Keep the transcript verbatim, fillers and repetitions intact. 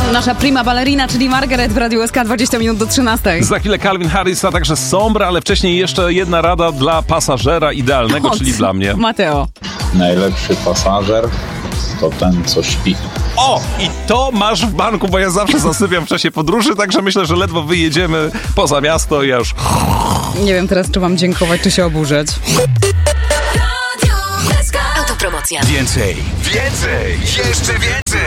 Nasza prima ballerina, czyli Margaret w Radiu S K, dwadzieścia minut do trzynastej. Za chwilę Calvin Harris, a także Sombra, ale wcześniej jeszcze jedna rada dla pasażera idealnego, Od czyli dla mnie. Mateo. Najlepszy pasażer to ten, co śpi. O! I to masz w banku, bo ja zawsze zasypiam w czasie podróży, także myślę, że ledwo wyjedziemy poza miasto i ja już... Nie wiem teraz, czy mam dziękować, czy się oburzyć. Autopromocja. Więcej, więcej, jeszcze więcej.